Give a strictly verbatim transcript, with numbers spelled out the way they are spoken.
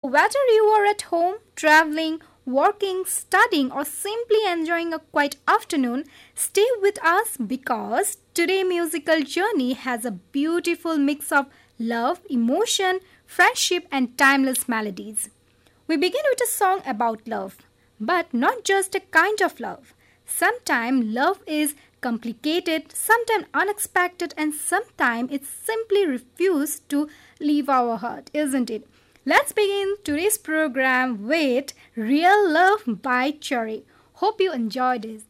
Whether you are at home, traveling, working, studying, or simply enjoying a quiet afternoon, stay with us because today's musical journey has a beautiful mix of love, emotion, friendship, and timeless melodies. We begin with a song about love, but not just a kind of love. Sometimes love is complicated, sometimes unexpected, and sometimes it simply refuses to leave our heart, isn't it? Let's begin today's program with Real Love by Cherry. Hope you enjoyed it.